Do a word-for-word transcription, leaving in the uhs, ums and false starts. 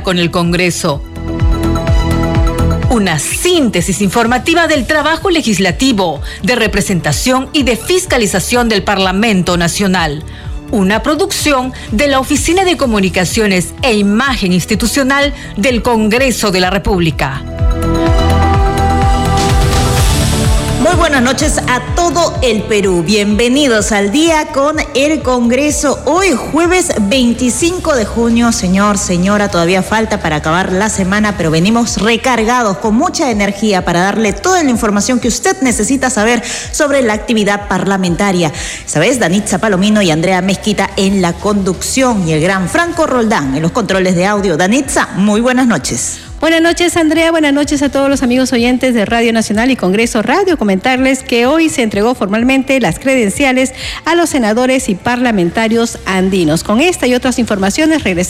con el Congreso. Una síntesis informativa del trabajo legislativo, de representación y de fiscalización del Parlamento Nacional. Una producción de la Oficina de Comunicaciones e Imagen Institucional del Congreso de la República. Muy buenas noches a todo el Perú. Bienvenidos al día con el Congreso. Hoy jueves veinticinco de junio. Señor, señora, todavía falta para acabar la semana, pero venimos recargados con mucha energía para darle toda la información que usted necesita saber sobre la actividad parlamentaria. Sabes, Danitza Palomino y Andrea Mezquita en la conducción y el gran Franco Roldán en los controles de audio. Danitza, muy buenas noches. Buenas noches, Andrea. Buenas noches a todos los amigos oyentes de Radio Nacional y Congreso Radio. Comentarles que hoy se entregó formalmente las credenciales a los senadores y parlamentarios andinos. Con esta y otras informaciones regresamos.